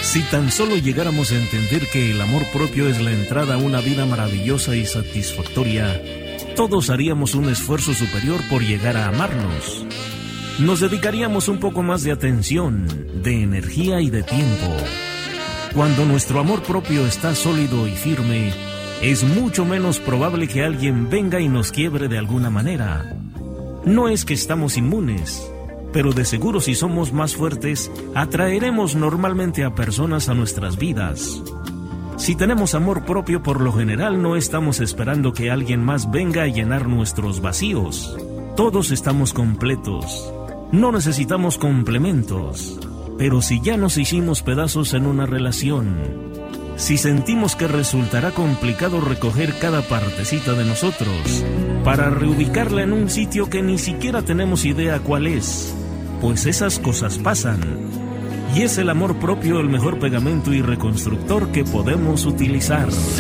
Si tan solo llegáramos a entender que el amor propio es la entrada a una vida maravillosa y satisfactoria, todos haríamos un esfuerzo superior por llegar a amarnos. Nos dedicaríamos un poco más de atención, de energía y de tiempo. Cuando nuestro amor propio está sólido y firme, es mucho menos probable que alguien venga y nos quiebre de alguna manera. No es que estamos inmunes, pero de seguro si somos más fuertes, atraeremos normalmente a personas a nuestras vidas. Si tenemos amor propio, por lo general no estamos esperando que alguien más venga a llenar nuestros vacíos. Todos estamos completos. No necesitamos complementos. Pero si ya nos hicimos pedazos en una relación, si sentimos que resultará complicado recoger cada partecita de nosotros para reubicarla en un sitio que ni siquiera tenemos idea cuál es, pues esas cosas pasan. Y es el amor propio el mejor pegamento y reconstructor que podemos utilizar.